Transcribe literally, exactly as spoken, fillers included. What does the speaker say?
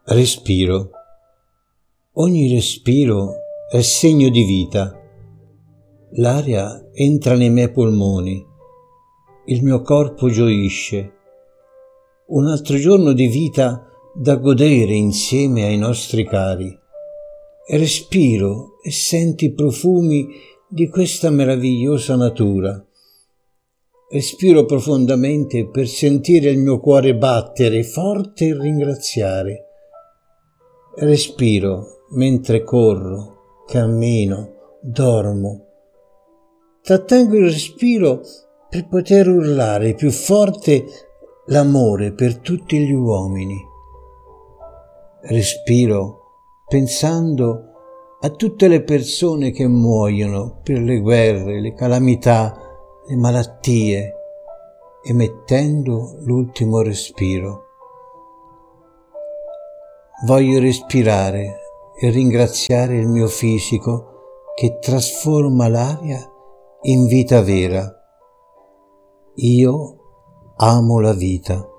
Respiro. Ogni respiro è segno di vita. L'aria entra nei miei polmoni. Il mio corpo gioisce. Un altro giorno di vita da godere insieme ai nostri cari. Respiro e sento i profumi di questa meravigliosa natura. Respiro profondamente per sentire il mio cuore battere forte e ringraziare. Respiro mentre corro, cammino, dormo. Trattengo il respiro per poter urlare più forte l'amore per tutti gli uomini. Respiro pensando a tutte le persone che muoiono per le guerre, le calamità, le malattie, emettendo l'ultimo respiro. Voglio respirare e ringraziare il mio fisico che trasforma l'aria in vita vera. Io amo la vita.